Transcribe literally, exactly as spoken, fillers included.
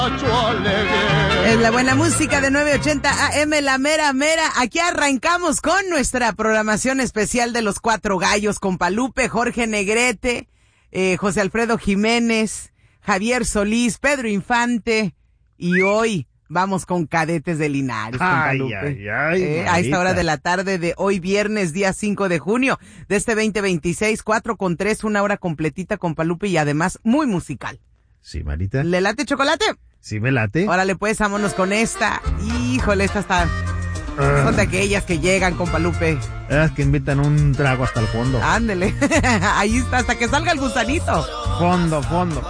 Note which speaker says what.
Speaker 1: Es la buena música de nueve ochenta A M, la mera mera. Aquí arrancamos con nuestra programación especial de los Cuatro Gallos, con Palupe, Jorge Negrete, eh, José Alfredo Jiménez, Javier Solís, Pedro Infante, y hoy vamos con Cadetes de Linares, con
Speaker 2: Ay,
Speaker 1: Palupe.
Speaker 2: ay, ay,
Speaker 1: eh, a esta hora de la tarde de hoy viernes, día cinco de junio de este veinte veintiséis, cuatro con tres, una hora completita con Palupe y además muy musical.
Speaker 2: Sí, Marita.
Speaker 1: ¿Le late chocolate?
Speaker 2: Sí, me late.
Speaker 1: Órale pues, vámonos con esta. Híjole, esta está...
Speaker 2: Uh,
Speaker 1: Son de aquellas que llegan con Palupe.
Speaker 2: Es que invitan un trago hasta el fondo.
Speaker 1: Ándele. Ahí está, hasta que salga el gusanito.
Speaker 2: Fondo, fondo.